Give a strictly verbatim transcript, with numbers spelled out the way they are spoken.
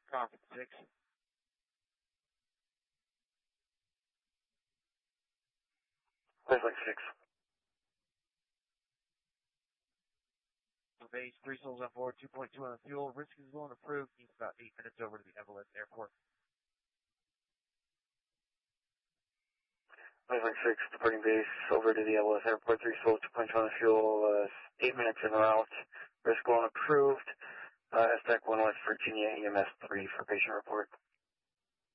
Conference six. Wavelength six. Base three souls on board, two point two on the fuel. Risk is low and approved. Needs about eight minutes over to the Evelyn Airport. Wavelength six, departing base over to the Evelyn Airport. Three souls, two point two on the fuel. Uh, eight minutes en route. Risk low and approved. Uh, S T E C one West Virginia, E M S three for patient report.